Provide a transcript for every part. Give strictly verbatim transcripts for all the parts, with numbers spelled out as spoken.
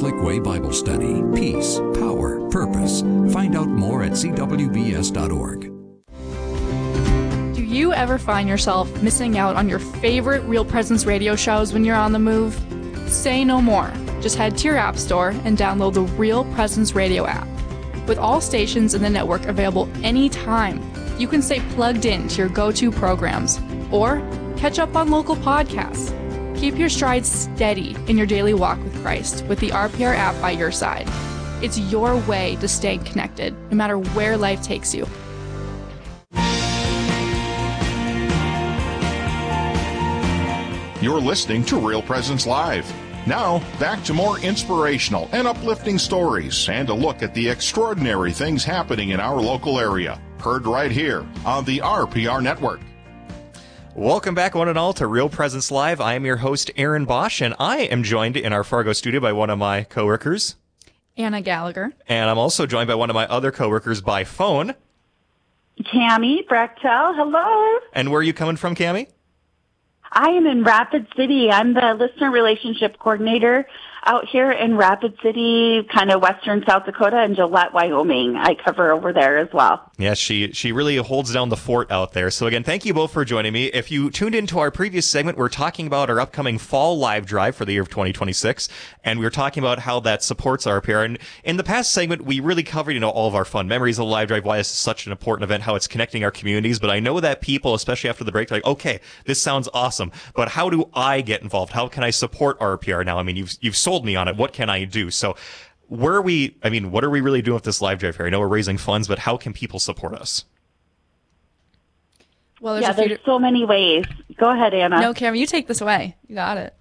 Catholic Way Bible Study. Peace, power, purpose. Find out more at c w b s dot org. Do you ever find yourself missing out on your favorite Real Presence radio shows when you're on the move? Say no more. Just head to your app store and download the Real Presence Radio app. With all stations in the network available anytime, you can stay plugged in to your go-to programs or catch up on local podcasts. Keep your stride steady in your daily walk with Christ with the R P R app by your side. It's your way to stay connected, no matter where life takes you. You're listening to Real Presence Live. Now, back to more inspirational and uplifting stories and a look at the extraordinary things happening in our local area. Heard right here on the R P R Network. Welcome back, one and all, to Real Presence Live. I am your host, Aaron Bosch, and I am joined in our Fargo studio by one of my coworkers, Anna Gallagher. And I'm also joined by one of my other coworkers by phone, Cammie Brechtel. Hello. And where are you coming from, Cammie? I am in Rapid City. I'm the listener relationship coordinator out here in Rapid City, kind of western South Dakota, and Gillette, Wyoming. I cover over there as well. Yeah, she she really holds down the fort out there. So again, thank you both for joining me. If you tuned into our previous segment, we're talking about our upcoming fall live drive for the year of twenty twenty-six, and we were talking about how that supports R P R. And in the past segment, we really covered, you know, all of our fun memories of the live drive, why this is such an important event, how it's connecting our communities. But I know that people, especially after the break, they're like, okay, this sounds awesome, but how do I get involved? How can I support R P R now? I mean, you've you've sold me on it. What can I do? So where are we, I mean, what are we really doing with this live drive here? I know we're raising funds, but how can people support us? Well, there's yeah, a few there's so many ways. Go ahead, Anna. No, Cameron, you take this away. You got it.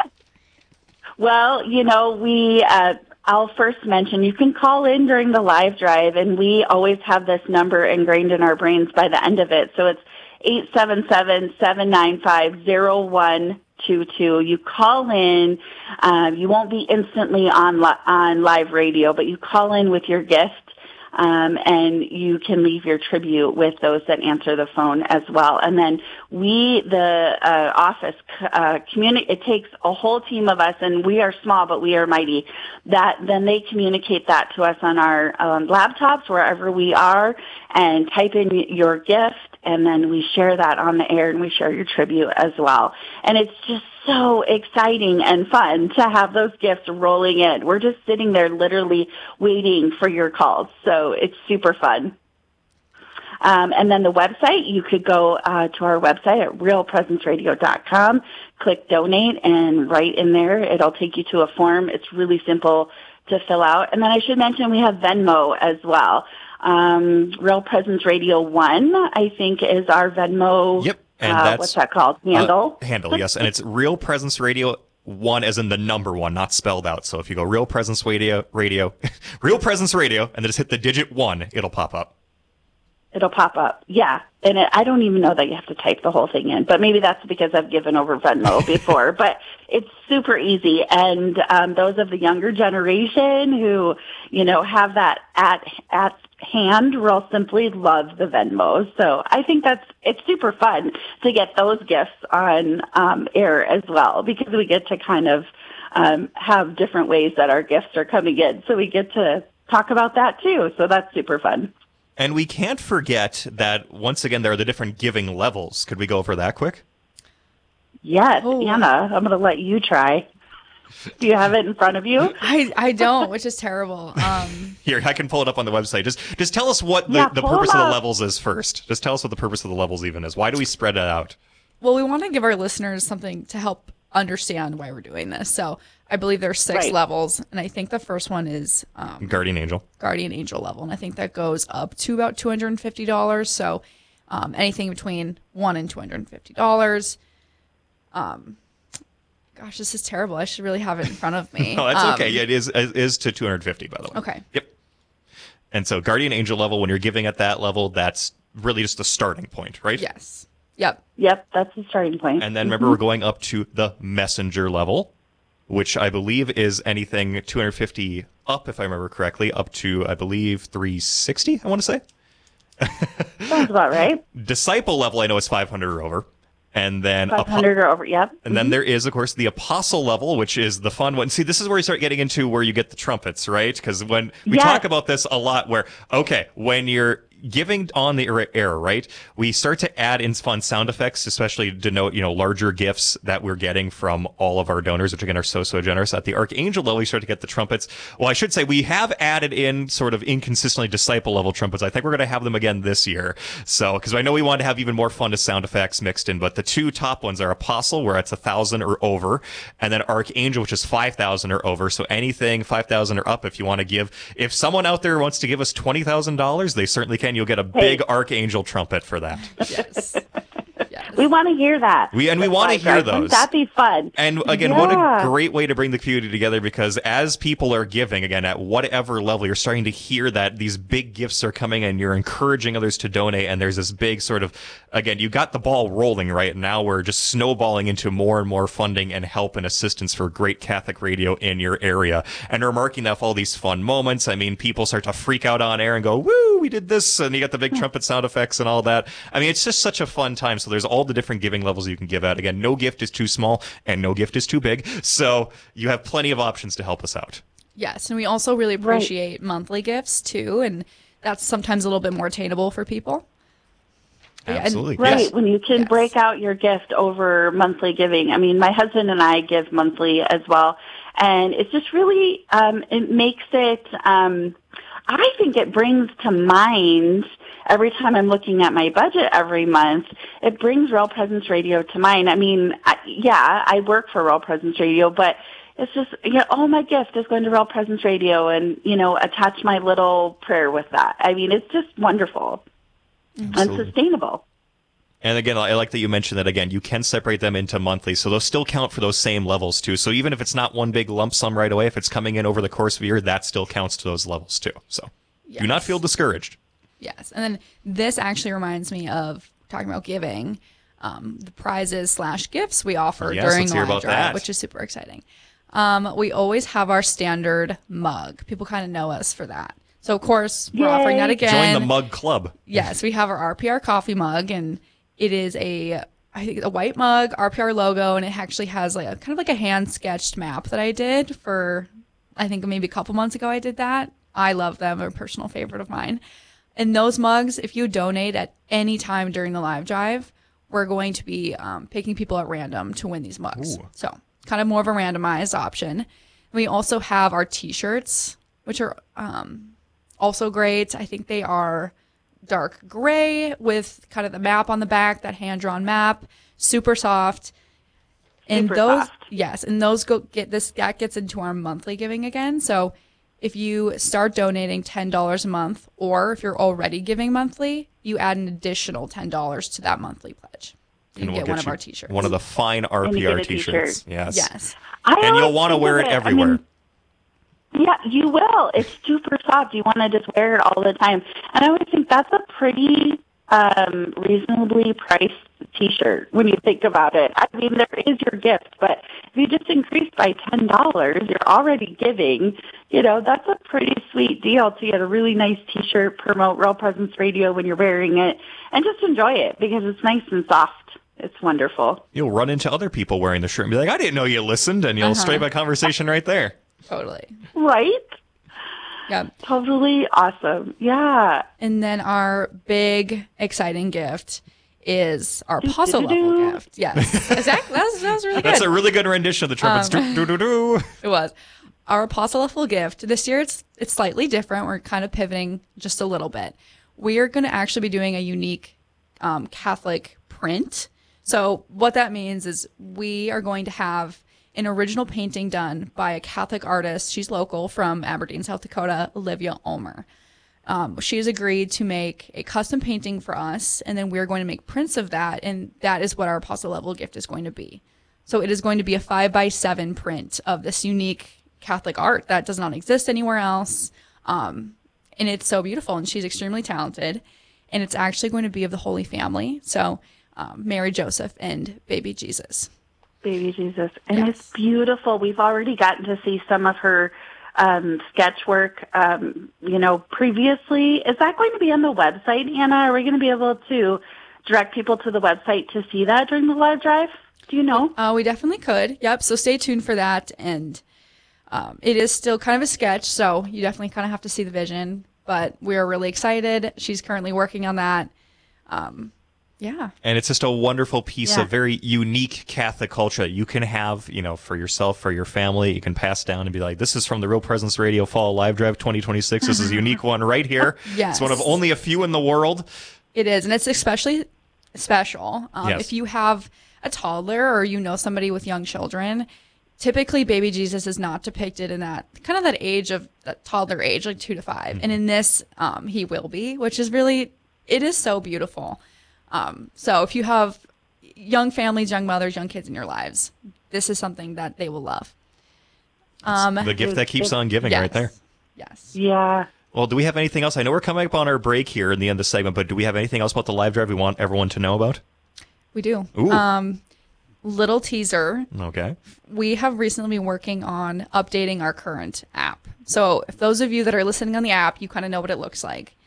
Well, you know, we, uh, I'll first mention you can call in during the live drive, and we always have this number ingrained in our brains by the end of it. So it's eight seven seven, seven nine five, zero one two two. You call in. Uh, you won't be instantly on li- on live radio, but you call in with your gift, um, and you can leave your tribute with those that answer the phone as well. And then we, the uh, office, uh, communi- it takes a whole team of us, and we are small, but we are mighty. That then they communicate that to us on our um, laptops wherever we are, and type in your gift. And then we share that on the air, and we share your tribute as well. And it's just so exciting and fun to have those gifts rolling in. We're just sitting there literally waiting for your calls. So it's super fun. Um, and then the website, you could go uh, to our website at real presence radio dot com, click donate, and right in there, it'll take you to a form. It's really simple to fill out. And then I should mention we have Venmo as well. Um, Real Presence Radio one, I think, is our Venmo. Yep. And uh, that's, what's that called? Handle? Uh, handle, yes. And it's Real Presence Radio one as in the number one, not spelled out. So if you go Real Presence Radio, radio, Real Presence Radio, and then just hit the digit one, it'll pop up. It'll pop up. Yeah. And it, I don't even know that you have to type the whole thing in, but maybe that's because I've given over Venmo before. But it's super easy. And um, those of the younger generation who, you know, have that at at hand will simply love the Venmo. So I think that's, it's super fun to get those gifts on um, air as well, because we get to kind of um, have different ways that our gifts are coming in. So we get to talk about that too. So that's super fun. And we can't forget that, once again, there are the different giving levels. Could we go over that quick? Yes, oh. Anna, I'm going to let you try. Do you have it in front of you? I, I don't, which is terrible. Um, Here, I can pull it up on the website. Just just tell us what the, Yeah, the pull purpose it of the up. levels is first. Just tell us what the purpose of the levels even is. Why do we spread it out? well, we want to give our listeners something to help understand why we're doing this. So I believe there's six Right. levels, and I think the first one is um, Guardian Angel. Guardian Angel level, and I think that goes up to about two hundred fifty dollars. So um, anything between one and two hundred fifty dollars. Um, gosh, this is terrible. I should really have it in front of me. Oh, that's Um, okay. Yeah, it is it is to two hundred fifty, by the way. Okay. Yep. And so Guardian Angel level, when you're giving at that level, that's really just the starting point, right? Yes. Yep. Yep, that's the starting point. And then remember, we're going up to the Messenger level, which I believe is anything two hundred fifty up, if I remember correctly, up to, I believe, three sixty, I want to say. Sounds about right. Disciple level, I know, is five hundred or over. And then five hundred or over, yep. And then there is, of course, the apostle level, which is the fun one. See, this is where you start getting into where you get the trumpets, right? Because when we yes. talk about this a lot, where, okay, when you're giving on the air, right, we start to add in fun sound effects, especially to denote, you know, larger gifts that we're getting from all of our donors, which again are so, so generous. At the Archangel level, we start to get the trumpets. Well, I should say we have added in sort of inconsistently disciple level trumpets. I think we're going to have them again this year. So, because I know we want to have even more fun to sound effects mixed in, but the two top ones are Apostle, where it's a thousand or over, and then Archangel, which is five thousand or over. So anything five thousand or up, if you want to give, if someone out there wants to give us twenty thousand dollars, they certainly can. You'll get a big hey. Archangel trumpet for that. Yes. Yes. We want to hear that. We and we want to hear those. Wouldn't that be fun? And again, yeah. what a great way to bring the community together, because as people are giving, again, at whatever level, you're starting to hear that these big gifts are coming and you're encouraging others to donate. And there's this big sort of, again, you got the ball rolling right now. We're just snowballing into more and more funding and help and assistance for great Catholic radio in your area. And we're marking that with all these fun moments. I mean, people start to freak out on air and go, woo, we did this. And you got the big trumpet sound effects and all that. I mean, it's just such a fun time. So there's all the different giving levels you can give out. Again, no gift is too small and no gift is too big. So you have plenty of options to help us out. Yes, and we also really appreciate right. monthly gifts too, and that's sometimes a little bit more attainable for people. Absolutely. And, right, yes. when you can yes. break out your gift over monthly giving. I mean, my husband and I give monthly as well, and it's just really, um, it makes it, um, I think it brings to mind, every time I'm looking at my budget every month, it brings Real Presence Radio to mind. I mean, I, yeah, I work for Real Presence Radio, but it's just, you know, oh, my gift is going to Real Presence Radio, and, you know, attach my little prayer with that. I mean, it's just wonderful Absolutely. and sustainable. And again, I like that you mentioned that, again, you can separate them into monthly, so they'll still count for those same levels, too. So even if it's not one big lump sum right away, if it's coming in over the course of a year, that still counts to those levels, too. So yes. do not feel discouraged. Yes. And then this actually reminds me of talking about giving, um, the prizes slash gifts we offer yes, during let's the hear live about drive, that. which is super exciting. Um, we always have our standard mug. People kind of know us for that. So, of course, we're Yay. offering that again. Join the mug club. Yes, we have our R P R coffee mug, and it is a, I think, a white mug, R P R logo, and it actually has like a kind of like a hand-sketched map that I did for, I think maybe a couple months ago I did that. I love them. They're a personal favorite of mine. And those mugs, if you donate at any time during the live drive, we're going to be um, picking people at random to win these mugs. Ooh. So kind of more of a randomized option. We also have our T-shirts, which are um, also great. I think they are dark gray with kind of the map on the back, that hand-drawn map, super soft. And Super those, soft. yes, and those go get this. That gets into our monthly giving again. So if you start donating ten dollars a month, or if you're already giving monthly, you add an additional ten dollars to that monthly pledge. You and can we'll get one get of our T-shirts. One of the fine R P R T-shirts. T-shirt. Yes. Yes. I And you'll always want to think wear of it everywhere. I mean, yeah, you will. It's super soft. You want to just wear it all the time. And I always think that's a pretty um, reasonably priced T-shirt when you think about it. I mean, there is your gift, but if you just increase by ten dollars, you're already giving. You know, that's a pretty sweet deal to get a really nice T-shirt, promote Real Presence Radio when you're wearing it, and just enjoy it because it's nice and soft. It's wonderful. You'll run into other people wearing the shirt and be like, I didn't know you listened, and you'll Uh-huh. straight up conversation right there. Totally. Right? Yeah. Totally awesome. Yeah. And then our big, exciting gift is our apostle level Do-do-do-do. gift. Yes, exactly. That was, that was really good. That's a really good rendition of the trumpets. Um, do, do, do, do. It was. Our apostle level gift. This year it's it's slightly different. We're kind of pivoting just a little bit. We are going to actually be doing a unique um, Catholic print. So what that means is we are going to have an original painting done by a Catholic artist. She's local from Aberdeen, South Dakota, Olivia Ulmer. Um, she has agreed to make a custom painting for us, and then we're going to make prints of that, and that is what our apostle level gift is going to be. So it is going to be a five by seven print of this unique Catholic art that does not exist anywhere else. Um, and it's so beautiful, and she's extremely talented. And it's actually going to be of the Holy Family. So um, Mary, Joseph, and baby Jesus. Baby Jesus. And Yes. it's beautiful. We've already gotten to see some of her um, sketch work, um, you know, previously. Is that going to be on the website, Anna? Are we going to be able to direct people to the website to see that during the live drive? Do you know? Uh, we definitely could. Yep. So stay tuned for that. And um, it is still kind of a sketch, so you definitely kind of have to see the vision. But we're really excited. She's currently working on that. Um, yeah. And it's just a wonderful piece Yeah. of very unique Catholic culture you can have, you know, for yourself, for your family. You can pass down and be like, this is from the Real Presence Radio Fall Live Drive twenty twenty-six. This is a unique one right here. Yes. It's one of only a few in the world. It is, and it's especially special um, Yes. if you have a toddler or you know somebody with young children. Typically, baby Jesus is not depicted in that kind of that age of that toddler age, like two to five. Mm-hmm. And in this, um, he will be, which is really, it is so beautiful. Um, so if you have young families, young mothers, young kids in your lives, this is something that they will love. Um, The gift that keeps on giving yes. right there. Yes. Yeah. Well, do we have anything else? I know we're coming up on our break here in the end of the segment, but do we have anything else about the live drive we want everyone to know about? We do. Ooh. Um, little teaser. Okay. We have recently been working on updating our current app. So if those of you that are listening on the app, you kind of know what it looks like.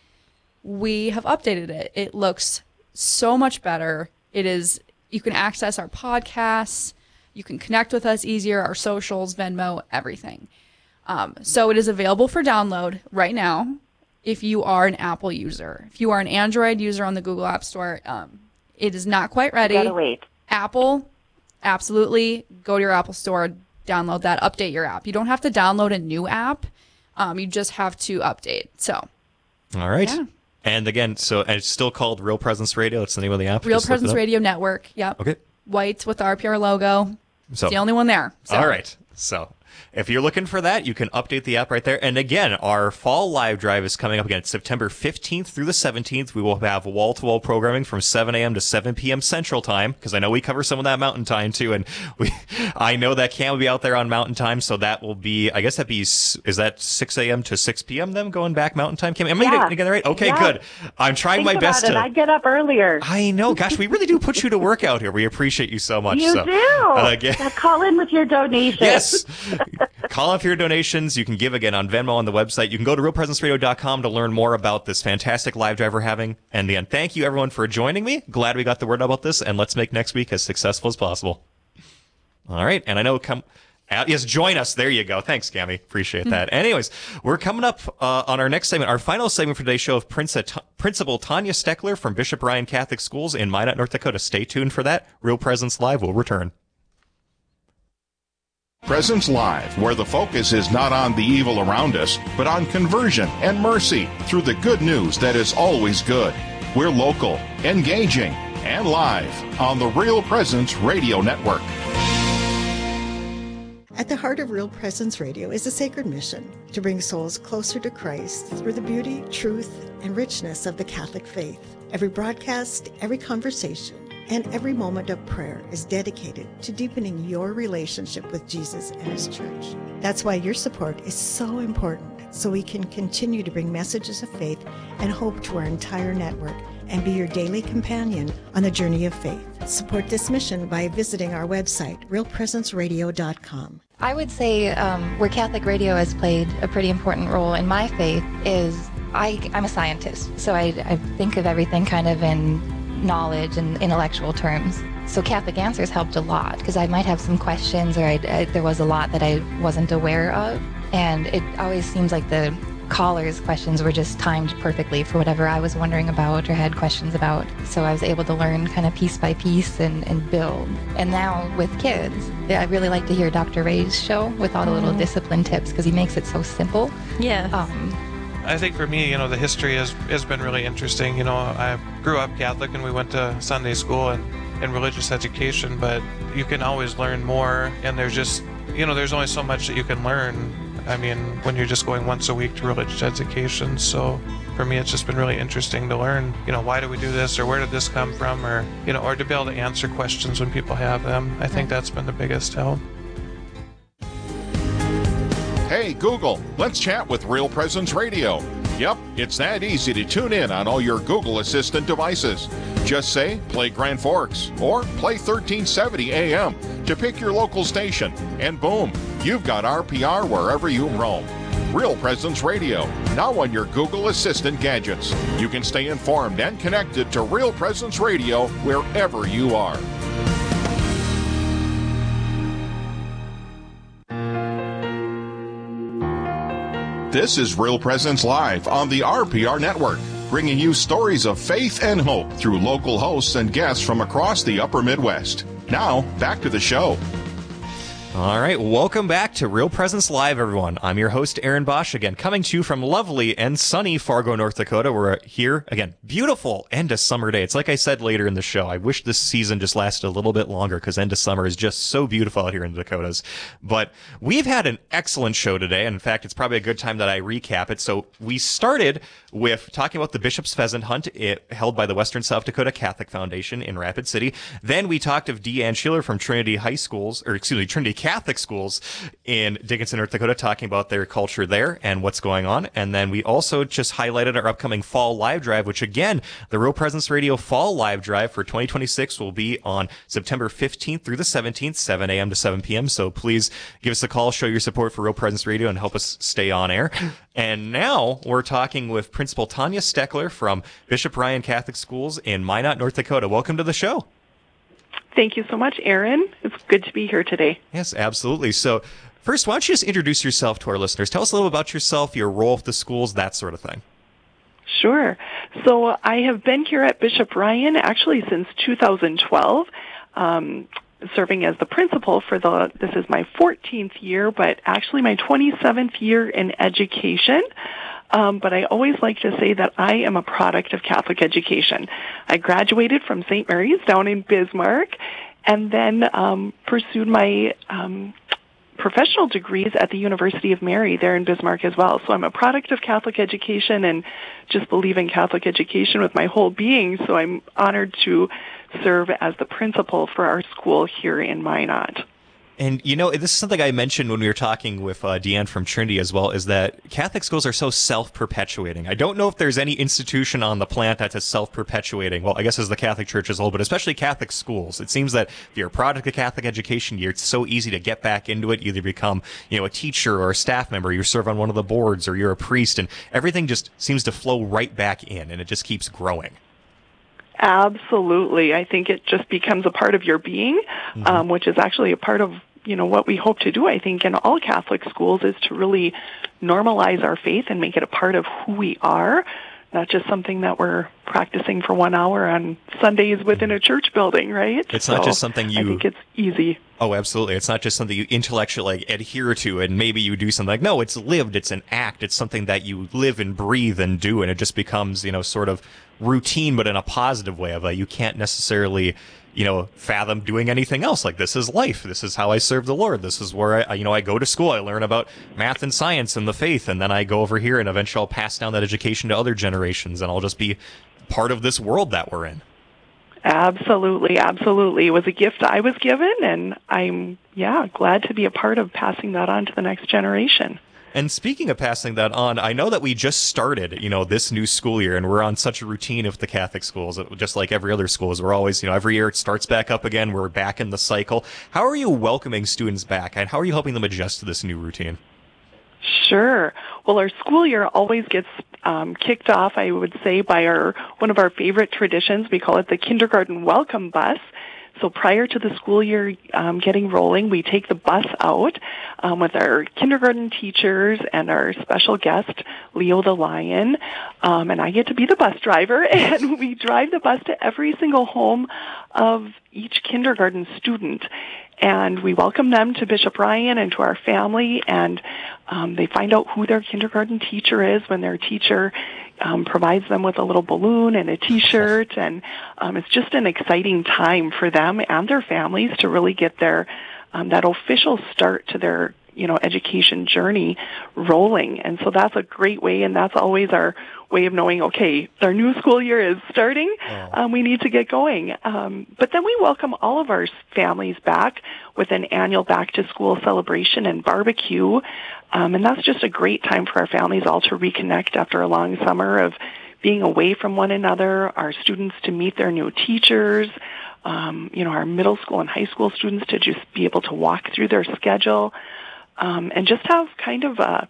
We have updated it. It looks so much better. It is, you can access our podcasts. You can connect with us easier, our socials, Venmo, everything. Um, so it is available for download right now if you are an Apple user. If you are an Android user on the Google App Store, um, it is not quite ready. Gotta wait. Apple, absolutely. Go to your Apple Store, download that, update your app. You don't have to download a new app. Um, you just have to update. So, All right. Yeah. And again, so and it's still called Real Presence Radio. It's the name of the app. Real Just look it Presence up. Radio Network. Yep. Okay. White with the R P R logo. So It's the only one there. So. All right. So if you're looking for that, you can update the app right there. And again, our fall live drive is coming up again. It's September fifteenth through the seventeenth. We will have wall-to-wall programming from seven a.m. to seven p.m. Central Time, because I know we cover some of that Mountain Time too. And we, I know that Cam will be out there on Mountain Time, so that will be, I guess that'd be, is that six a.m. to six p.m. then going back Mountain Time? Cam, am I Yeah. getting that right? Okay, Yeah. good. I'm trying Think my best about it. to. I get up earlier. I know. Gosh, we really do put you to work out here. We appreciate you so much. You so, do. uh, again, Now call in with your donation. yes. Call up your donations. You can give again on Venmo on the website. You can go to real presence radio dot com to learn more about this fantastic live drive we're having. And again, thank you everyone for joining me. Glad we got the word about this, and let's make next week as successful as possible. All right. And I know come uh, yes, join us. There you go. Thanks, Cami. Appreciate that. Anyways, we're coming up uh, on our next segment, our final segment for today's show of Prince- Principal Tanya Steckler from Bishop Ryan Catholic Schools in Minot, North Dakota. Stay tuned for that. Real Presence Live will return. Presence Live, where the focus is not on the evil around us, but on conversion and mercy through the good news that is always good. We're local, engaging, and live on the Real Presence Radio Network. At the heart of Real Presence Radio is a sacred mission to bring souls closer to Christ through the beauty, truth, and richness of the Catholic faith. Every broadcast, every conversation, and every moment of prayer is dedicated to deepening your relationship with Jesus and His church. That's why your support is so important, so we can continue to bring messages of faith and hope to our entire network and be your daily companion on the journey of faith. Support this mission by visiting our website, real presence radio dot com. I would say um, where Catholic radio has played a pretty important role in my faith is I, I'm a scientist, so I, I think of everything kind of in knowledge and intellectual terms. So Catholic Answers helped a lot because I might have some questions or I, I, there was a lot that I wasn't aware of. And it always seems like the callers' questions were just timed perfectly for whatever I was wondering about or had questions about. So I was able to learn kind of piece by piece and, and build. And now with kids, I really like to hear Doctor Ray's show with all the little discipline tips because he makes it so simple. Yeah. Um, I think for me, you know, the history has, has been really interesting. You know, I grew up Catholic and we went to Sunday school and, and religious education, but you can always learn more. And there's just, you know, there's only so much that you can learn. I mean, when you're just going once a week to religious education. So for me, it's just been really interesting to learn, you know, why do we do this or where did this come from or, you know, or to be able to answer questions when people have them. I think that's been the biggest help. Hey, Google, let's chat with Real Presence Radio. Yep, it's that easy to tune in on all your Google Assistant devices. Just say, play Grand Forks, or play thirteen seventy A M to pick your local station, and boom, you've got R P R wherever you roam. Real Presence Radio, now on your Google Assistant gadgets. You can stay informed and connected to Real Presence Radio wherever you are. This is Real Presence Live on the R P R Network, bringing you stories of faith and hope through local hosts and guests from across the upper Midwest. Now, back to the show. All right, welcome back to Real Presence Live, everyone. I'm your host, Aaron Bosch, again, coming to you from lovely and sunny Fargo, North Dakota. We're here, again, beautiful end of summer day. It's like I said later in the show, I wish this season just lasted a little bit longer because end of summer is just so beautiful out here in the Dakotas. But we've had an excellent show today, and in fact, it's probably a good time that I recap it. So we started with talking about the Bishop's Pheasant Hunt it, held by the Western South Dakota Catholic Foundation in Rapid City. Then we talked of Deanne Schiller from Trinity High Schools, or excuse me, Trinity Catholic Schools in Dickinson, North Dakota, talking about their culture there and what's going on. And then we also just highlighted our upcoming Fall Live Drive, which again, the Real Presence Radio Fall Live Drive for twenty twenty-six will be on September fifteenth through the seventeenth, seven a.m. to seven p.m. So please give us a call, show your support for Real Presence Radio, and help us stay on air. And now we're talking with Principal Tanya Steckler from Bishop Ryan Catholic Schools in Minot, North Dakota. Welcome to the show. Thank you so much, Aaron. It's good to be here today. Yes, absolutely. So first, why don't you just introduce yourself to our listeners? Tell us a little about yourself, your role with the schools, that sort of thing. Sure. So I have been here at Bishop Ryan actually since two thousand twelve, um, serving as the principal for the, this is my fourteenth year, but actually my twenty-seventh year in education. Um, but I always like to say that I am a product of Catholic education. I graduated from Saint Mary's down in Bismarck and then um, pursued my um, professional degrees at the University of Mary there in Bismarck as well. So I'm a product of Catholic education and just believe in Catholic education with my whole being. So I'm honored to serve as the principal for our school here in Minot. And, you know, this is something I mentioned when we were talking with uh, Deanne from Trinity as well, is that Catholic schools are so self-perpetuating. I don't know if there's any institution on the planet that's self-perpetuating. Well, I guess as the Catholic Church as a whole, but especially Catholic schools. It seems that if you're a product of Catholic education, you're, it's so easy to get back into it. You either become, you know, a teacher or a staff member, you serve on one of the boards, or you're a priest, and everything just seems to flow right back in, and it just keeps growing. Absolutely. I think it just becomes a part of your being, mm-hmm. um, which is actually a part of you know, what we hope to do, I think, in all Catholic schools is to really normalize our faith and make it a part of who we are, not just something that we're practicing for one hour on Sundays within a church building, right? It's so not just something you... I think it's easy. Oh, absolutely. It's not just something you intellectually like, adhere to and maybe you do something like, no, it's lived, it's an act, it's something that you live and breathe and do, and it just becomes, you know, sort of routine, but in a positive way of a, you can't necessarily, you know, fathom doing anything else. Like, this is life. This is how I serve the Lord. This is where I, you know, I go to school. I learn about math and science and the faith, and then I go over here and eventually I'll pass down that education to other generations, and I'll just be part of this world that we're in. Absolutely, absolutely. It was a gift I was given, and I'm, yeah, glad to be a part of passing that on to the next generation. And speaking of passing that on, I know that we just started, you know, this new school year, and we're on such a routine of the Catholic schools, just like every other school. We're always, you know, every year it starts back up again. We're back in the cycle. How are you welcoming students back, and how are you helping them adjust to this new routine? Sure. Well, our school year always gets um, kicked off, I would say, by our one of our favorite traditions. We call it the kindergarten welcome bus. So prior to the school year um, getting rolling, we take the bus out um, with our kindergarten teachers and our special guest, Leo the Lion, um, and I get to be the bus driver, and we drive the bus to every single home of each kindergarten student. And we welcome them to Bishop Ryan and to our family, and um, they find out who their kindergarten teacher is when their teacher um, provides them with a little balloon and a T-shirt, and um, it's just an exciting time for them and their families to really get their um, that official start to their you know education journey rolling. And so that's a great way, and that's always our way of knowing, okay, our new school year is starting. Oh. Um, we need to get going. Um, but then we welcome all of our families back with an annual back-to-school celebration and barbecue. Um, and that's just a great time for our families all to reconnect after a long summer of being away from one another, our students to meet their new teachers, um, you know, our middle school and high school students to just be able to walk through their schedule, um, and just have kind of a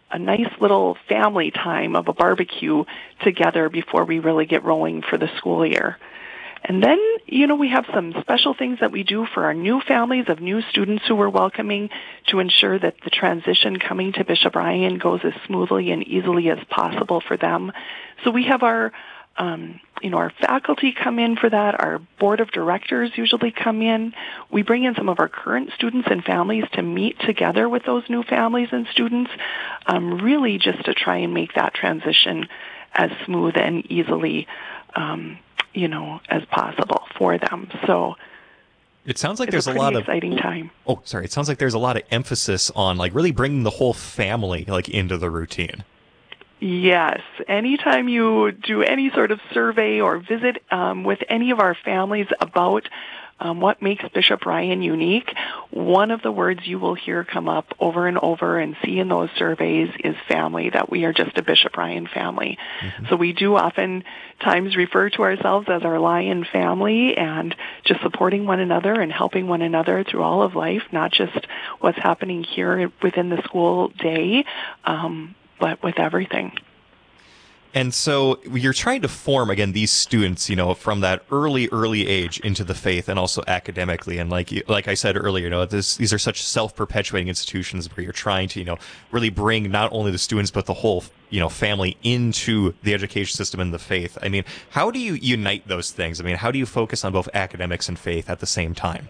a nice little family time of a barbecue together before we really get rolling for the school year. And then, you know, we have some special things that we do for our new families of new students who we're welcoming to ensure that the transition coming to Bishop Ryan goes as smoothly and easily as possible for them. So we have our, um, you know, our faculty come in for that. Our board of directors usually come in. We bring in some of our current students and families to meet together with those new families and students, um, really just to try and make that transition as smooth and easily um you know, as possible for them. So it sounds like it's there's a, a lot of exciting time. Oh, sorry. It sounds like there's a lot of emphasis on like really bringing the whole family like into the routine. Yes. Anytime you do any sort of survey or visit um, with any of our families about um, what makes Bishop Ryan unique, one of the words you will hear come up over and over and see in those surveys is family, that we are just a Bishop Ryan family. Mm-hmm. So we do oftentimes refer to ourselves as our Lion family, and just supporting one another and helping one another through all of life, not just what's happening here within the school day, um, but with everything. And so you're trying to form, again, these students, you know, from that early, early age into the faith and also academically. And like like I said earlier, you know, this, these are such self-perpetuating institutions where you're trying to, you know, really bring not only the students, but the whole, you know, family into the education system and the faith. I mean, how do you unite those things? I mean, how do you focus on both academics and faith at the same time?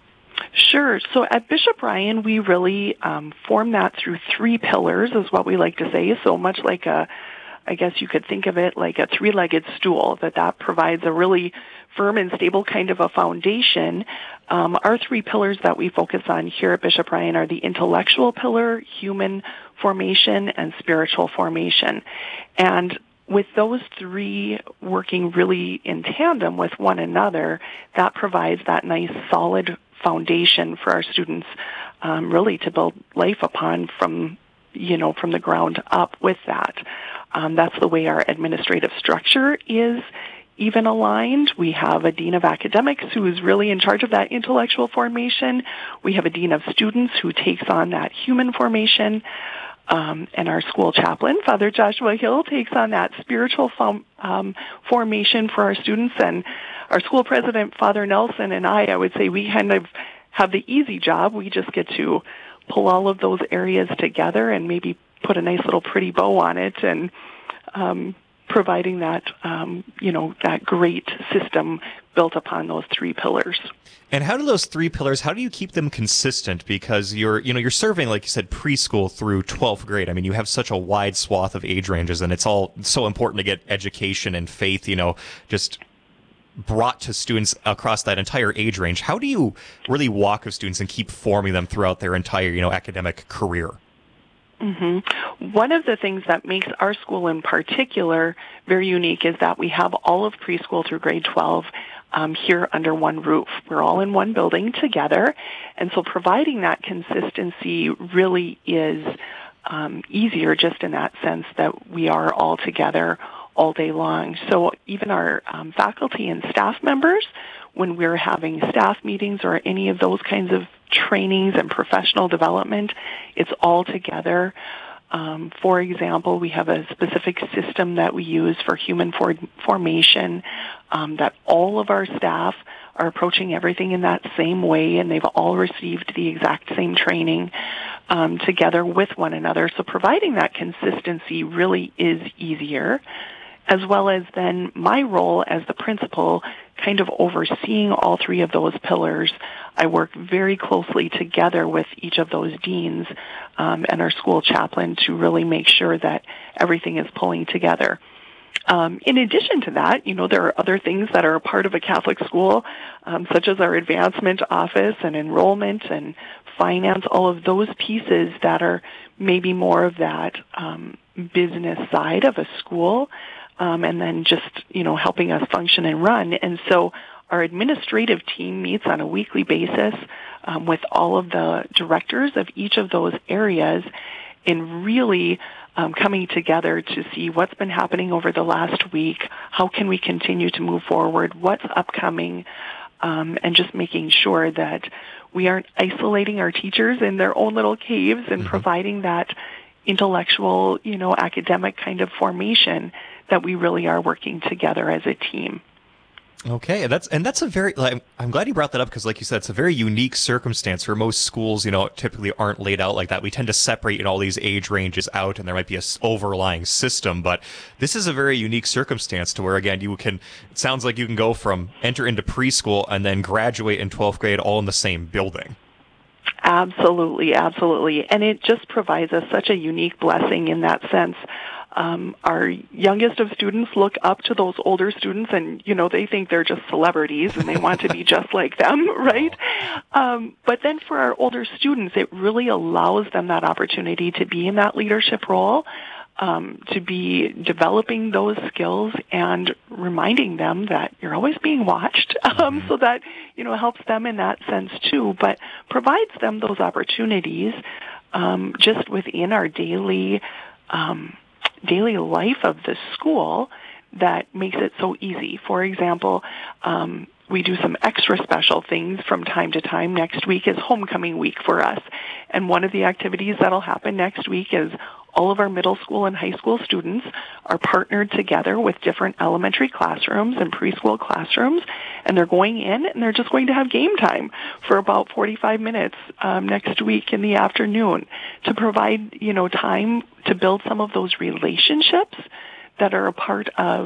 Sure. So at Bishop Ryan, we really um, form that through three pillars, is what we like to say. So much like a I guess you could think of it like a three-legged stool, that that provides a really firm and stable kind of a foundation. Um, our three pillars that we focus on here at Bishop Ryan are the intellectual pillar, human formation, and spiritual formation. And with those three working really in tandem with one another, that provides that nice solid foundation for our students um, really to build life upon from, you know, from the ground up with that. Um, that's the way our administrative structure is even aligned. We have a dean of academics who is really in charge of that intellectual formation. We have a dean of students who takes on that human formation. Um, and our school chaplain, Father Joshua Hill, takes on that spiritual fom- um, formation for our students. And our school president, Father Nelson, and I, I would say we kind of have the easy job. We just get to pull all of those areas together and maybe put a nice little pretty bow on it, and um, providing that, um, you know, that great system built upon those three pillars. And how do those three pillars, how do you keep them consistent? Because you're, you know, you're serving, like you said, preschool through twelfth grade. I mean, you have such a wide swath of age ranges, and it's all so important to get education and faith, you know, just brought to students across that entire age range. How do you really walk with students and keep forming them throughout their entire, you know, academic career? Mm-hmm. One of the things that makes our school in particular very unique is that we have all of preschool through grade twelve um, here under one roof. We're all in one building together, and so providing that consistency really is um, easier just in that sense that we are all together all day long. So even our um, faculty and staff members, when we're having staff meetings or any of those kinds of trainings and professional development, it's all together. Um, for example, we have a specific system that we use for human for- formation um, that all of our staff are approaching everything in that same way, and they've all received the exact same training um, together with one another. So providing that consistency really is easier, as well as then my role as the principal kind of overseeing all three of those pillars. I work very closely together with each of those deans um, and our school chaplain to really make sure that everything is pulling together. Um, in addition to that, you know, there are other things that are a part of a Catholic school, um, such as our advancement office and enrollment and finance, all of those pieces that are maybe more of that um, business side of a school. Um, and then just, you know, helping us function and run. And so our administrative team meets on a weekly basis um, with all of the directors of each of those areas in really um, coming together to see what's been happening over the last week, how can we continue to move forward, what's upcoming, um, and just making sure that we aren't isolating our teachers in their own little caves and mm-hmm. providing that intellectual, you know, academic kind of formation, that we really are working together as a team. Okay, and that's and that's a very. Like, I'm glad you brought that up because, like you said, it's a very unique circumstance where most schools, you know, typically aren't laid out like that. We tend to separate, you know, all these age ranges out, and there might be a s- overlying system. But this is a very unique circumstance to where, again, you can. It sounds like you can go from enter into preschool and then graduate in twelfth grade all in the same building. Absolutely, absolutely, and it just provides us such a unique blessing in that sense. Um, our youngest of students look up to those older students, and, you know, they think they're just celebrities and they want to be just like them, right? Um, but then for our older students, it really allows them that opportunity to be in that leadership role, um, to be developing those skills and reminding them that you're always being watched, um, so that, you know, helps them in that sense too, but provides them those opportunities um, just within our daily um daily life of the school that makes it so easy. For example, um, we do some extra special things from time to time. Next week is homecoming week for us. And one of the activities that'll happen next week is all of our middle school and high school students are partnered together with different elementary classrooms and preschool classrooms, and they're going in and they're just going to have game time for about forty-five minutes um, next week in the afternoon to provide, you know, time to build some of those relationships that are a part of,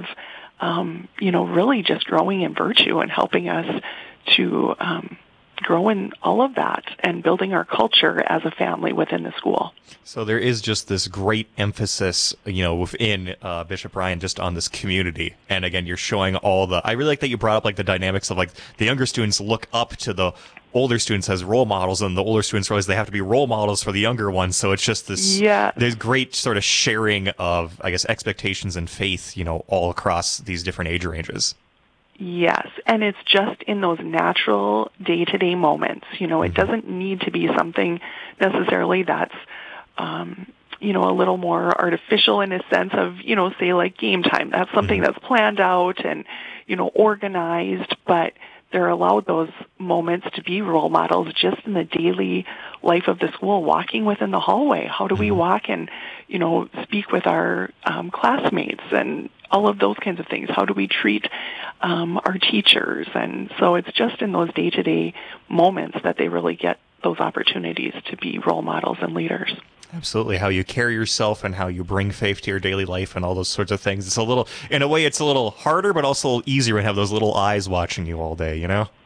um, you know, really just growing in virtue and helping us to um, grow in all of that and building our culture as a family within the school. So there is just this great emphasis, you know, within uh, Bishop Ryan just on this community. And again, you're showing all the, I really like that you brought up like the dynamics of like the younger students look up to the older students as role models, and the older students realize they have to be role models for the younger ones. So it's just this, yeah. there's great sort of sharing of, I guess, expectations and faith, you know, all across these different age ranges. Yes, and it's just in those natural day-to-day moments. You know, it doesn't need to be something necessarily that's, um, you know, a little more artificial in a sense of, you know, say like game time. That's something that's planned out and, you know, organized, but they're allowed those moments to be role models just in the daily life of the school, walking within the hallway. How do we walk and, you know, speak with our um, classmates and all of those kinds of things? How do we treat um, our teachers? And so it's just in those day-to-day moments that they really get those opportunities to be role models and leaders. Absolutely. How you carry yourself and how you bring faith to your daily life and all those sorts of things. It's a little, in a way, it's a little harder, but also a little easier to have those little eyes watching you all day, you know?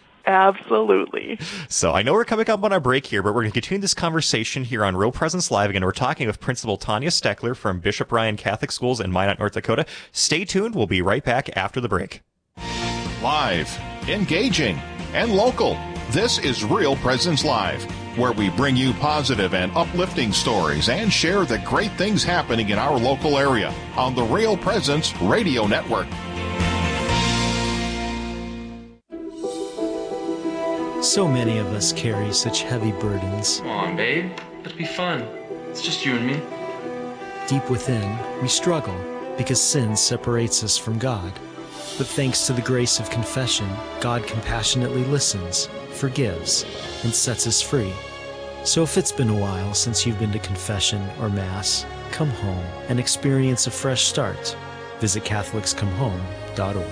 Absolutely. So I know we're coming up on our break here, but we're going to continue this conversation here on Real Presence Live. Again, we're talking with Principal Tanya Steckler from Bishop Ryan Catholic Schools in Minot, North Dakota. Stay tuned. We'll be right back after the break. Live, engaging, and local. This is Real Presence Live, where we bring you positive and uplifting stories and share the great things happening in our local area on the Real Presence Radio Network. So many of us carry such heavy burdens. Come on, babe. Let's be fun. It's just you and me. Deep within, we struggle because sin separates us from God. But thanks to the grace of confession, God compassionately listens, forgives, and sets us free. So if it's been a while since you've been to confession or Mass, come home and experience a fresh start. Visit Catholics Come Home dot org.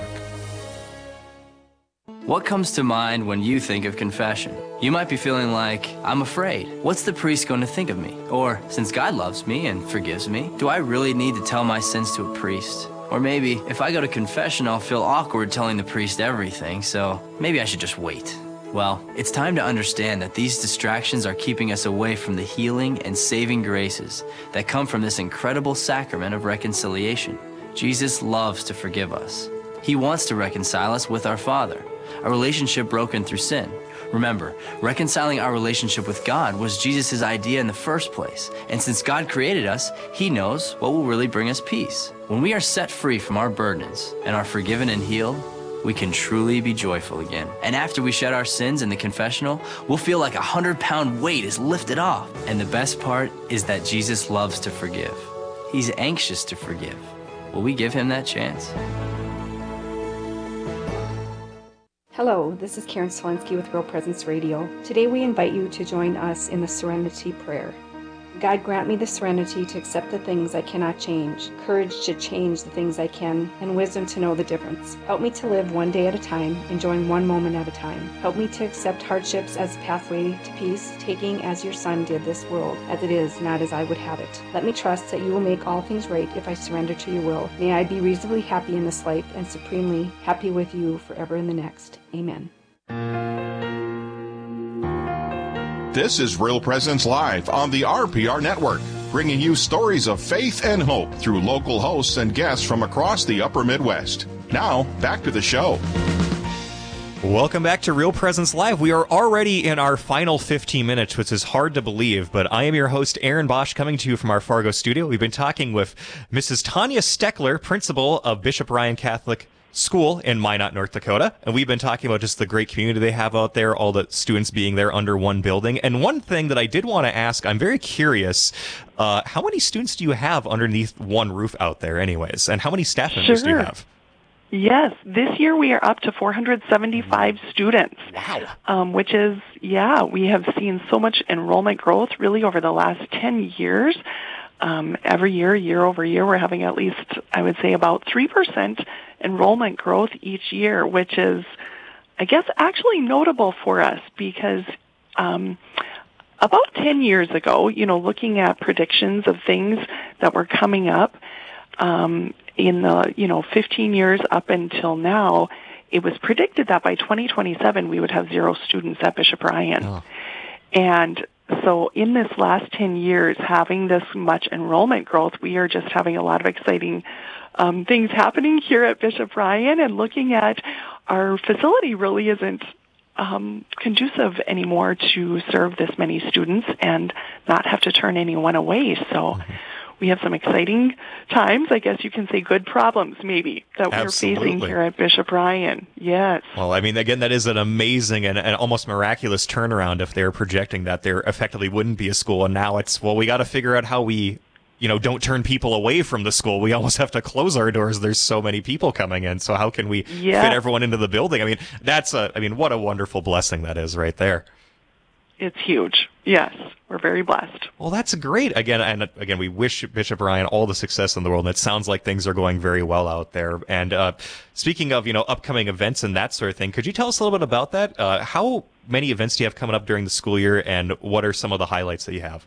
What comes to mind when you think of confession? You might be feeling like, I'm afraid. What's the priest going to think of me? Or, since God loves me and forgives me, do I really need to tell my sins to a priest? Or maybe, if I go to confession, I'll feel awkward telling the priest everything, so maybe I should just wait. Well, it's time to understand that these distractions are keeping us away from the healing and saving graces that come from this incredible sacrament of reconciliation. Jesus loves to forgive us. He wants to reconcile us with our Father, a relationship broken through sin. Remember, reconciling our relationship with God was Jesus' idea in the first place. And since God created us, He knows what will really bring us peace. When we are set free from our burdens and are forgiven and healed, we can truly be joyful again. And after we shed our sins in the confessional, we'll feel like a hundred-pound weight is lifted off. And the best part is that Jesus loves to forgive. He's anxious to forgive. Will we give Him that chance? Hello, this is Karen Swensky with Real Presence Radio. Today we invite you to join us in the Serenity Prayer. God, grant me the serenity to accept the things I cannot change, courage to change the things I can, and wisdom to know the difference. Help me to live one day at a time, enjoying one moment at a time. Help me to accept hardships as a pathway to peace, taking as your Son did this world, as it is, not as I would have it. Let me trust that you will make all things right if I surrender to your will. May I be reasonably happy in this life and supremely happy with you forever in the next. Amen. This is Real Presence Live on the R P R Network, bringing you stories of faith and hope through local hosts and guests from across the upper Midwest. Now, back to the show. Welcome back to Real Presence Live. We are already in our final fifteen minutes, which is hard to believe, but I am your host, Aaron Bosch, coming to you from our Fargo studio. We've been talking with Missus Tanya Steckler, principal of Bishop Ryan Catholic School in Minot, North Dakota, and we've been talking about just the great community they have out there, all the students being there under one building. And one thing that I did want to ask, I'm very curious, uh, how many students do you have underneath one roof out there anyways, and how many staff members Sure. do you have? Yes, this year we are up to four hundred seventy-five students. Wow. Um, which is, yeah, we have seen so much enrollment growth really over the last ten years. Um, every year, year over year, we're having at least, I would say, about three percent enrollment growth each year, which is, I guess, actually notable for us because um, about ten years ago, you know, looking at predictions of things that were coming up um, in the, you know, fifteen years up until now, it was predicted that by twenty twenty-seven we would have zero students at Bishop Ryan. Oh. And so in this last ten years, having this much enrollment growth, we are just having a lot of exciting um, things happening here at Bishop Ryan, and looking at our facility really isn't um, conducive anymore to serve this many students and not have to turn anyone away. So mm-hmm. we have some exciting times, I guess you can say good problems maybe, that we're Absolutely. facing here at Bishop Ryan. Yes. Well, I mean, again, that is an amazing and, and almost miraculous turnaround if they're projecting that there effectively wouldn't be a school. And now it's, well, we got to figure out how we, you know, don't turn people away from the school. We almost have to close our doors. There's so many people coming in. So how can we yeah. fit everyone into the building? I mean, that's a, I mean, what a wonderful blessing that is right there. It's huge. Yes, we're very blessed. Well, that's great. Again, and again, we wish Bishop Ryan all the success in the world. And it sounds like things are going very well out there. And uh, speaking of, you know, upcoming events and that sort of thing, could you tell us a little bit about that? Uh, how many events do you have coming up during the school year, and what are some of the highlights that you have?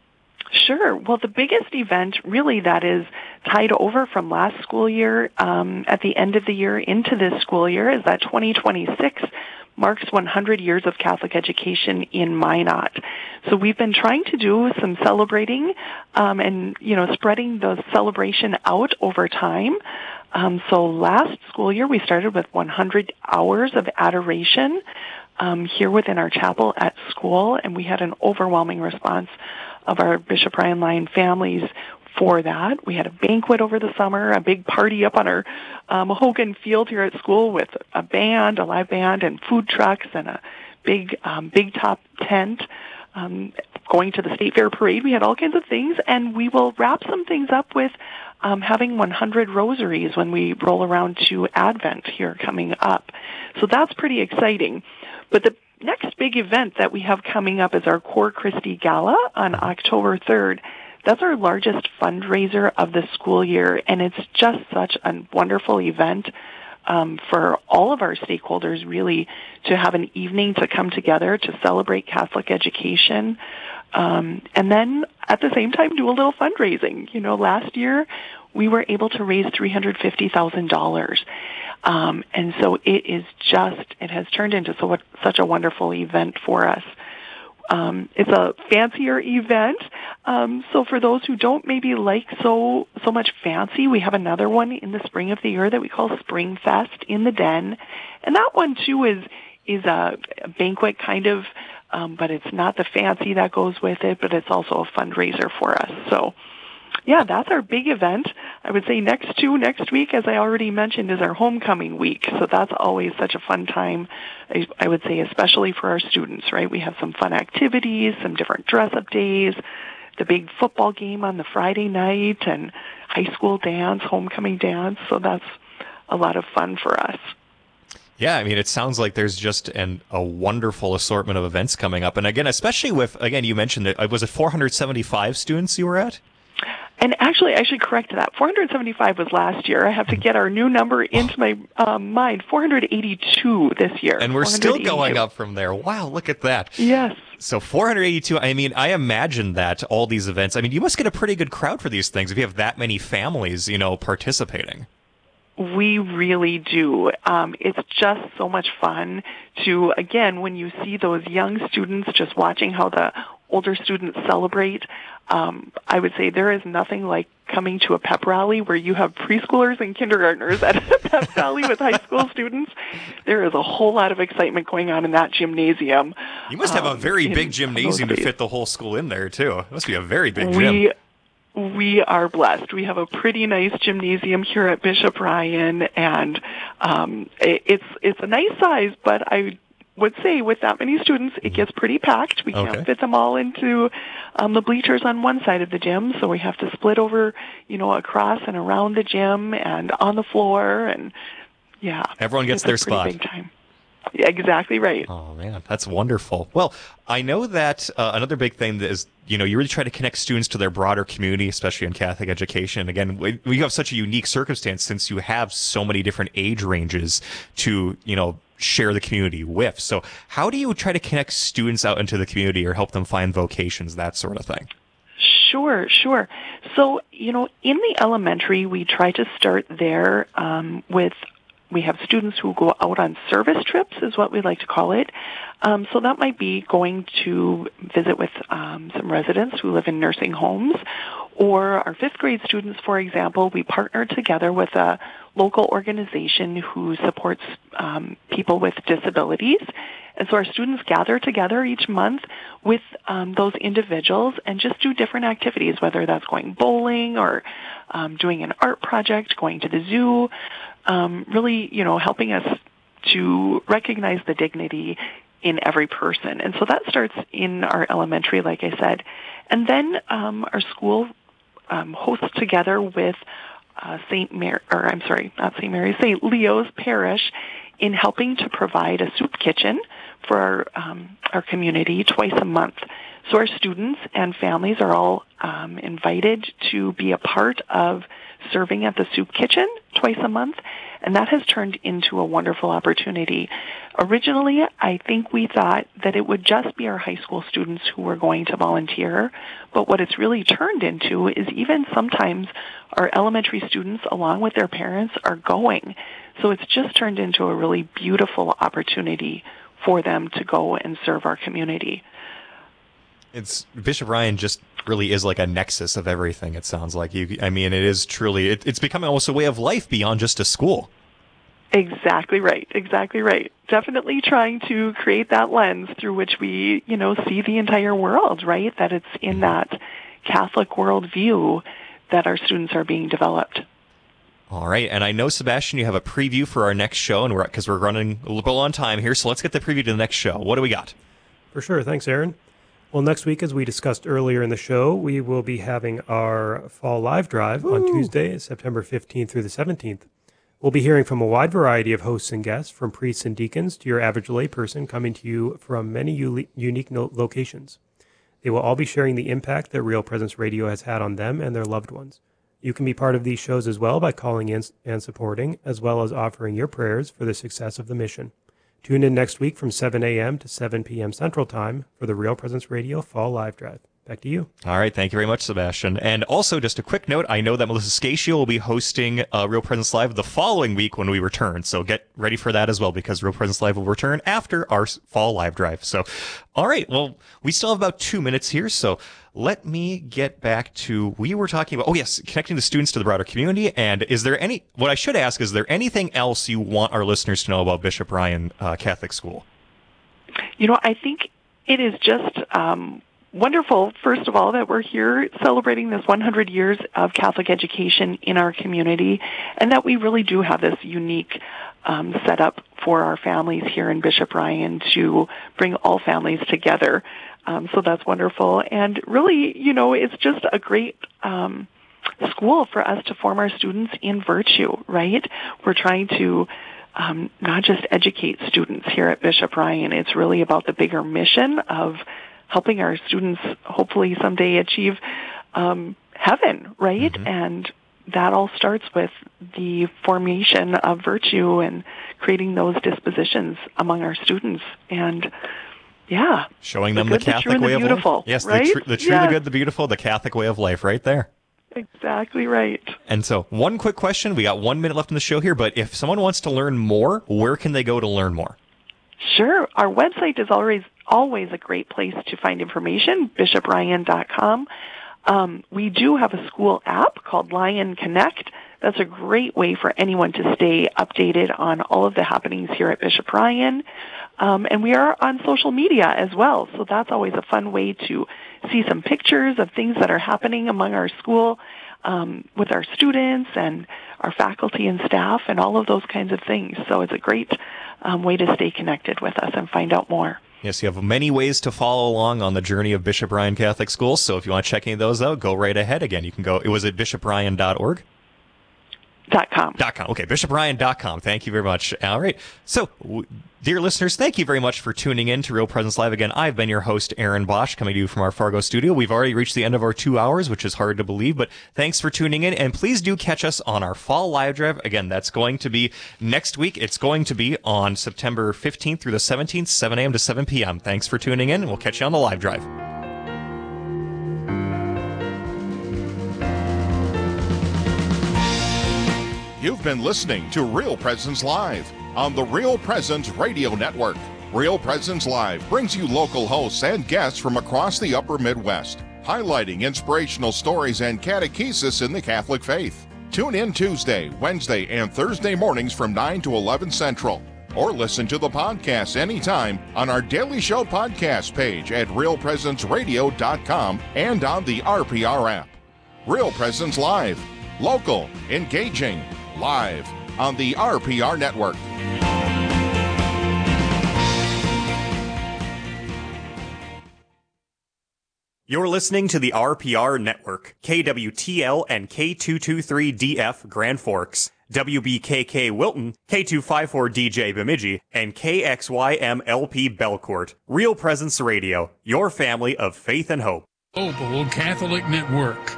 Sure. Well, the biggest event really that is tied over from last school year um, at the end of the year into this school year is that twenty twenty-six marks one hundred years of Catholic education in Minot. So we've been trying to do some celebrating um, and, you know, spreading the celebration out over time. Um, so last school year we started with one hundred hours of adoration um, here within our chapel at school, and we had an overwhelming response of our Bishop Ryan Lion families for that. We had a banquet over the summer, a big party up on our um, Hogan Field here at school with a band, a live band, and food trucks, and a big, um, big top tent. Um, going to the State Fair Parade, we had all kinds of things, and we will wrap some things up with um, having one hundred rosaries when we roll around to Advent here coming up. So that's pretty exciting. But the next big event that we have coming up is our Cor Christi Gala on October third. That's our largest fundraiser of the school year, and it's just such a wonderful event um, for all of our stakeholders, really, to have an evening to come together to celebrate Catholic education, um, and then at the same time do a little fundraising. You know, last year we were able to raise three hundred fifty thousand dollars. Um, and so it is just, it has turned into so, such a wonderful event for us. Um, it's a fancier event. Um, so for those who don't maybe like so, so much fancy, we have another one in the spring of the year that we call Spring Fest in the Den. And that one too is, is a, a banquet kind of, um, but it's not the fancy that goes with it, but it's also a fundraiser for us. So, yeah, that's our big event. I would say next to next week, as I already mentioned, is our homecoming week. So that's always such a fun time, I, I would say, especially for our students, right? We have some fun activities, some different dress-up days, the big football game on the Friday night, and high school dance, homecoming dance. So that's a lot of fun for us. Yeah, I mean, it sounds like there's just an, a wonderful assortment of events coming up. And again, especially with, again, you mentioned it, was it four hundred seventy-five students you were at? And actually, I should correct that. four hundred seventy-five was last year. I have to get our new number into my um, mind. four hundred eighty-two this year. And we're still going up from there. Wow, look at that. Yes. So four hundred eighty-two, I mean, I imagine that all these events, I mean, you must get a pretty good crowd for these things if you have that many families, you know, participating. We really do. Um, it's just so much fun to, again, when you see those young students just watching how the older students celebrate, um, I would say there is nothing like coming to a pep rally where you have preschoolers and kindergartners at a pep rally with high school students. There is a whole lot of excitement going on in that gymnasium. You must have um, a very in, big gymnasium to fit the whole school in there, too. It must be a very big gym. We, We are blessed. We have a pretty nice gymnasium here at Bishop Ryan, and um, it, it's it's a nice size, but I would say with that many students, it gets pretty packed. We Okay. can't fit them all into um, the bleachers on one side of the gym, so we have to split over, you know, across and around the gym and on the floor, and yeah. Everyone gets it's their a pretty spot. Big time. Yeah, exactly right. Oh, man, that's wonderful. Well, I know that uh, another big thing that is, you know, you really try to connect students to their broader community, especially in Catholic education. Again, we, we have such a unique circumstance since you have so many different age ranges to, you know, share the community with. So how do you try to connect students out into the community or help them find vocations, that sort of thing? Sure, sure. So, you know, in the elementary, we try to start there um, with we have students who go out on service trips, is what we like to call it. Um, so that might be going to visit with um, some residents who live in nursing homes. Or our fifth grade students, for example, we partner together with a local organization who supports um, people with disabilities. And so our students gather together each month with um, those individuals and just do different activities, whether that's going bowling or um, doing an art project, going to the zoo, um, really, you know, helping us to recognize the dignity in every person. And so that starts in our elementary, like I said. And then um, our school um, hosts together with uh, Saint Mary, or I'm sorry, not Saint Mary, Saint Leo's Parish, in helping to provide a soup kitchen for our, um, our community twice a month. So our students and families are all um, invited to be a part of serving at the soup kitchen twice a month, and that has turned into a wonderful opportunity. Originally, I think we thought that it would just be our high school students who were going to volunteer, but what it's really turned into is even sometimes our elementary students, along with their parents, are going. So it's just turned into a really beautiful opportunity for them to go and serve our community. It's Bishop Ryan just really is like a nexus of everything. It sounds like you. I mean, it is truly. It, it's becoming almost a way of life beyond just a school. Exactly right. Exactly right. Definitely trying to create that lens through which we, you know, see the entire world. Right. That it's in that Catholic worldview that our students are being developed. All right, and I know, Sebastian, you have a preview for our next show, and we're because we're running a little on time here, so let's get the preview to the next show. What do we got? For sure. Thanks, Aaron. Well, next week, as we discussed earlier in the show, we will be having our fall live drive Ooh. on Tuesday, September fifteenth through the seventeenth. We'll be hearing from a wide variety of hosts and guests, from priests and deacons to your average layperson, coming to you from many u- unique no- locations. They will all be sharing the impact that Real Presence Radio has had on them and their loved ones. You can be part of these shows as well by calling in and supporting, as well as offering your prayers for the success of the mission. Tune in next week from seven a.m. to seven p.m. Central Time for the Real Presence Radio Fall Live Drive. Back to you. All right. Thank you very much, Sebastian. And also, just a quick note, I know that Melissa Scatio will be hosting uh, Real Presence Live the following week when we return. So get ready for that as well, because Real Presence Live will return after our Fall Live Drive. So, all right. Well, we still have about two minutes here. So let me get back to, we were talking about, oh, yes, connecting the students to the broader community. And is there any, what I should ask, is there anything else you want our listeners to know about Bishop Ryan uh, Catholic School? You know, I think it is just um, wonderful, first of all, that we're here celebrating this one hundred years of Catholic education in our community, and that we really do have this unique um, setup for our families here in Bishop Ryan to bring all families together. Um, so that's wonderful. And really, you know, it's just a great um, school for us to form our students in virtue, right? We're trying to um, not just educate students here at Bishop Ryan. It's really about the bigger mission of helping our students hopefully someday achieve um, heaven, right? Mm-hmm. And that all starts with the formation of virtue and creating those dispositions among our students. And yeah, showing them the, the good, Catholic the true, way and the of beautiful, life. Yes, right? the, tr- the true, yes. the good, the beautiful, the Catholic way of life, right there. Exactly right. And so, one quick question. We got one minute left in the show here, but if someone wants to learn more, where can they go to learn more? Sure. Our website is always always a great place to find information, bishop ryan dot com. Um, we do have a school app called Lion Connect. That's a great way for anyone to stay updated on all of the happenings here at Bishop Ryan. Um, and we are on social media as well, so that's always a fun way to see some pictures of things that are happening among our school um, with our students and our faculty and staff and all of those kinds of things. So it's a great um, way to stay connected with us and find out more. Yes, you have many ways to follow along on the journey of Bishop Ryan Catholic Schools, so if you want to check any of those out, go right ahead. Again, you can go, it was at bishop ryan dot org? Dot com. Dot com. Okay, bishop ryan dot com. Thank you very much. All right. So, w- dear listeners, thank you very much for tuning in to Real Presence Live. Again, I've been your host, Aaron Bosch, coming to you from our Fargo studio. We've already reached the end of our two hours, which is hard to believe, but thanks for tuning in, and please do catch us on our Fall Live Drive. Again, that's going to be next week. It's going to be on September fifteenth through the seventeenth, seven a.m. to seven p.m. Thanks for tuning in, and we'll catch you on the Live Drive. You've been listening to Real Presence Live on the Real Presence Radio Network. Real Presence Live brings you local hosts and guests from across the upper Midwest, highlighting inspirational stories and catechesis in the Catholic faith. Tune in Tuesday, Wednesday, and Thursday mornings from nine to eleven Central, or listen to the podcast anytime on our Daily Show podcast page at real presence radio dot com and on the R P R app. Real Presence Live, local, engaging, live on the R P R Network. You're listening to the R P R Network, K W T L and K two twenty-three D F Grand Forks, W B K K Wilton, K two fifty-four D J Bemidji, and K X Y M L P Belcourt. Real Presence Radio, your family of faith and hope. Global Catholic Network.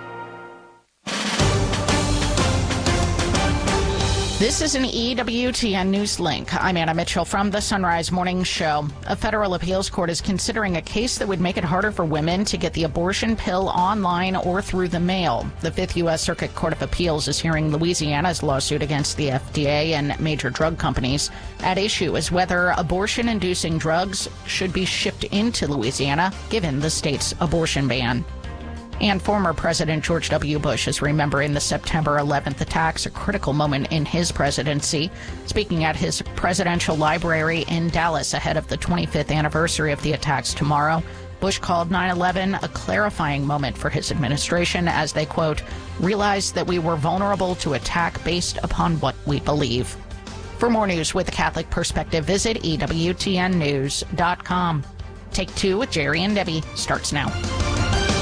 This is an E W T N News Link. I'm Anna Mitchell from the Sunrise Morning Show. A federal appeals court is considering a case that would make it harder for women to get the abortion pill online or through the mail. The Fifth U S Circuit Court of Appeals is hearing Louisiana's lawsuit against the F D A and major drug companies. At issue is whether abortion-inducing drugs should be shipped into Louisiana, given the state's abortion ban. And former President George W. Bush is remembering the September eleventh attacks, a critical moment in his presidency. Speaking at his presidential library in Dallas ahead of the twenty-fifth anniversary of the attacks tomorrow, Bush called nine eleven a clarifying moment for his administration as they, quote, realized that we were vulnerable to attack based upon what we believe. For more news with a Catholic perspective, visit E W T N news dot com. Take Two with Jerry and Debbie starts now.